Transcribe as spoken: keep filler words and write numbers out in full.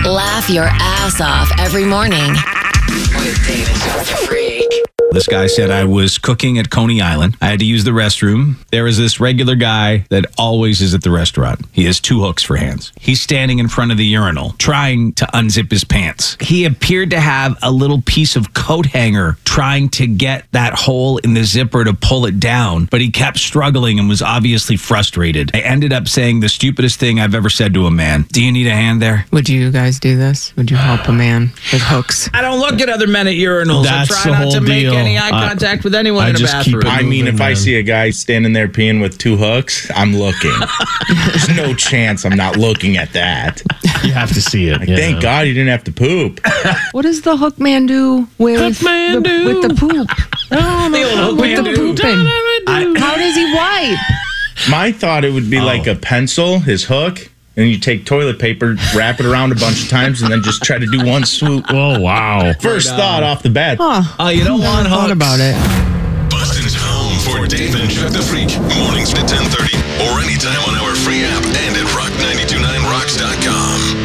Laugh your ass off every morning with Dave and Chuck the Freak. This guy said, I was cooking at Coney Island. I had to use the restroom. There is this regular guy that always is at the restaurant. He has two hooks for hands. He's standing in front of the urinal, trying to unzip his pants. He appeared to have a little piece of coat hanger trying to get that hole in the zipper to pull it down, but he kept struggling and was obviously frustrated. I ended up saying the stupidest thing I've ever said to a man. Do you need a hand there? Would you guys do this? Would you help a man with hooks? I don't look at other men at urinals. That's I try the not whole to make deal. any eye contact uh, with anyone I in a just keep bathroom. it I mean, if moving, I man. see a guy standing there peeing with two hooks, I'm looking. There's no chance I'm not looking at that. You have to see it. Like, yeah. thank God you didn't have to poop. What does the hook man do with, Hook man the, do. with the poop? The old hook With man the do. pooping. I- How does he wipe? My thought it would be like a pencil, his hook, and you take toilet paper, wrap it around a bunch of times, and then just try to do one swoop. Oh, wow. First thought off the bat. Huh. Oh, you don't want Thought hooks. about it. Boston's home for Dave and Chuck the Freak. Mornings at ten thirty.